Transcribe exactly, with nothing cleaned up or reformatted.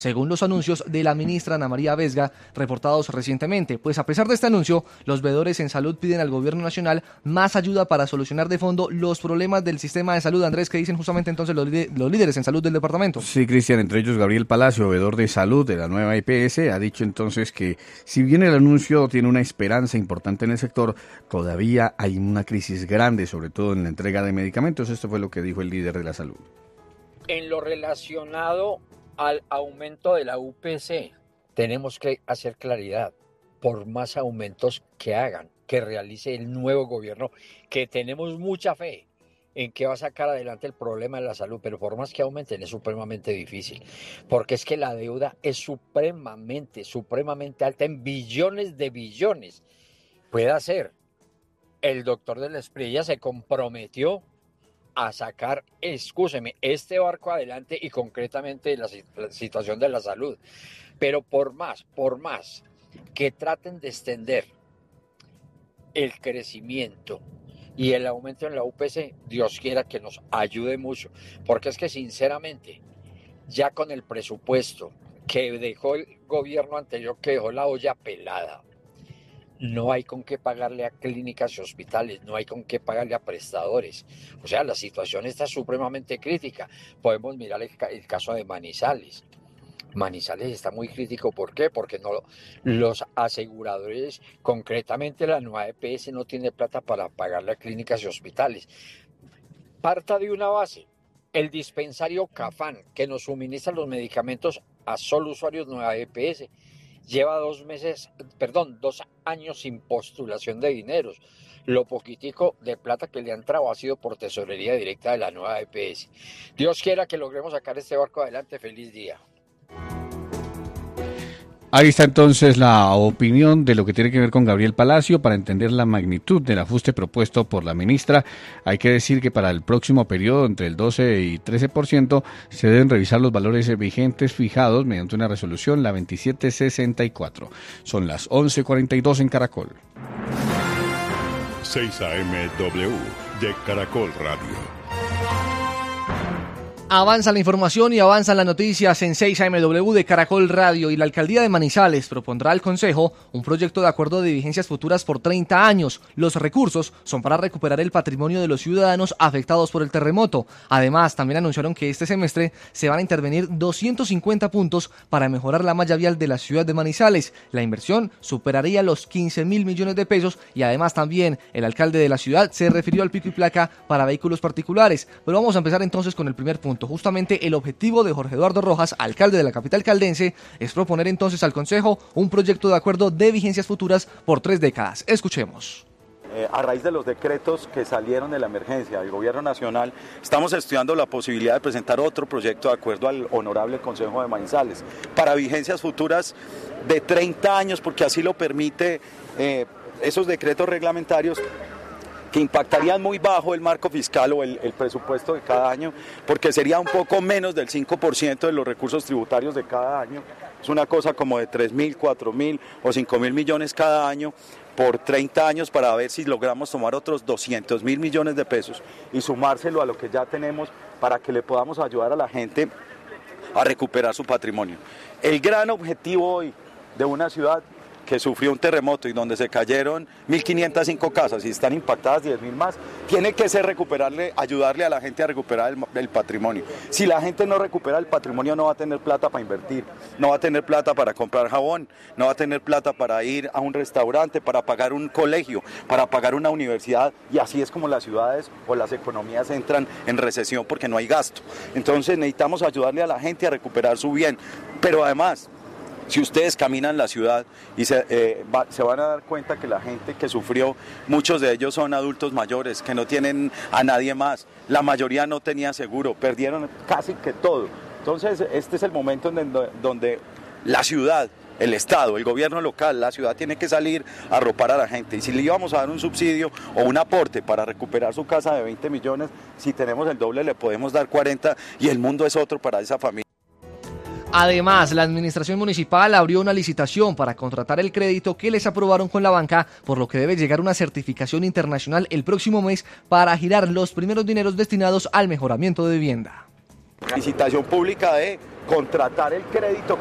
según los anuncios de la ministra Ana María Vesga reportados recientemente. Pues a pesar de este anuncio, los veedores en salud piden al gobierno nacional más ayuda para solucionar de fondo los problemas del sistema de salud. Andrés, ¿qué dicen justamente entonces los, los líderes en salud del departamento? Sí, Cristian, entre ellos Gabriel Palacio, veedor de salud de la nueva E P S, ha dicho entonces que si bien el anuncio tiene una esperanza importante en el sector, todavía hay una crisis grande, sobre todo en la entrega de medicamentos. Esto fue lo que dijo el líder de la salud. En lo relacionado al aumento de la U P C, tenemos que hacer claridad. Por más aumentos que hagan, que realice el nuevo gobierno, que tenemos mucha fe en que va a sacar adelante el problema de la salud, pero por más que aumenten es supremamente difícil, porque es que la deuda es supremamente, supremamente alta en billones de billones. Puede ser, el doctor de la Espriella se comprometió a sacar, excúseme, este barco adelante y concretamente la, la situación de la salud. Pero por más, por más que traten de extender el crecimiento y el aumento en la U P C, Dios quiera que nos ayude mucho, porque es que sinceramente, ya con el presupuesto que dejó el gobierno anterior, que dejó la olla pelada, no hay con qué pagarle a clínicas y hospitales, no hay con qué pagarle a prestadores. O sea, la situación está supremamente crítica. Podemos mirar el, el caso de Manizales. Manizales está muy crítico, ¿por qué? Porque no, los aseguradores, concretamente la nueva E P S, no tiene plata para pagarle a clínicas y hospitales. Parta de una base. El dispensario Cafán, que nos suministra los medicamentos a solo usuarios nueva E P S, lleva dos meses, perdón, dos años sin postulación de dineros. Lo poquitico de plata que le han entrado ha sido por tesorería directa de la nueva E P S. Dios quiera que logremos sacar este barco adelante. Feliz día. Ahí está entonces la opinión de lo que tiene que ver con Gabriel Palacio. Para entender la magnitud del ajuste propuesto por la ministra, hay que decir que para el próximo periodo, entre el doce y trece por ciento, se deben revisar los valores vigentes fijados mediante una resolución, la veintisiete sesenta y cuatro. Son las once cuarenta y dos en Caracol. seis A M W de Caracol Radio. Avanza la información y avanzan las noticias en seis A M W de Caracol Radio, y la alcaldía de Manizales propondrá al Consejo un proyecto de acuerdo de vigencias futuras por treinta años. Los recursos son para recuperar el patrimonio de los ciudadanos afectados por el terremoto. Además, también anunciaron que este semestre se van a intervenir doscientos cincuenta puntos para mejorar la malla vial de la ciudad de Manizales. La inversión superaría los quince mil millones de pesos, y además también el alcalde de la ciudad se refirió al pico y placa para vehículos particulares. Pero vamos a empezar entonces con el primer punto. Justamente el objetivo de Jorge Eduardo Rojas, alcalde de la capital caldense, es proponer entonces al Consejo un proyecto de acuerdo de vigencias futuras por tres décadas. Escuchemos. Eh, a raíz de los decretos que salieron de la emergencia del gobierno nacional, estamos estudiando la posibilidad de presentar otro proyecto de acuerdo al honorable Consejo de Manizales para vigencias futuras de treinta años, porque así lo permite eh, esos decretos reglamentarios, que impactarían muy bajo el marco fiscal o el, el presupuesto de cada año, porque sería un poco menos del cinco por ciento de los recursos tributarios de cada año. Es una cosa como de tres mil, cuatro mil o cinco mil millones cada año por treinta años, para ver si logramos tomar otros doscientos mil millones de pesos y sumárselo a lo que ya tenemos para que le podamos ayudar a la gente a recuperar su patrimonio. El gran objetivo hoy de una ciudad que sufrió un terremoto y donde se cayeron mil quinientas cinco casas y están impactadas diez mil más, tiene que ser recuperarle, ayudarle a la gente a recuperar el, el patrimonio. Si la gente no recupera el patrimonio, no va a tener plata para invertir, no va a tener plata para comprar jabón, no va a tener plata para ir a un restaurante, para pagar un colegio, para pagar una universidad, y así es como las ciudades o las economías entran en recesión, porque no hay gasto. Entonces necesitamos ayudarle a la gente a recuperar su bien, pero además, si ustedes caminan la ciudad y se, eh, va, se van a dar cuenta que la gente que sufrió, muchos de ellos son adultos mayores, que no tienen a nadie más. La mayoría no tenía seguro, perdieron casi que todo. Entonces, este es el momento en donde, donde la ciudad, el Estado, el gobierno local, la ciudad tiene que salir a arropar a la gente. Y si le íbamos a dar un subsidio o un aporte para recuperar su casa de veinte millones, si tenemos el doble le podemos dar cuarenta, y el mundo es otro para esa familia. Además, la administración municipal abrió una licitación para contratar el crédito que les aprobaron con la banca, por lo que debe llegar una certificación internacional el próximo mes para girar los primeros dineros destinados al mejoramiento de vivienda. licitación pública de contratar el crédito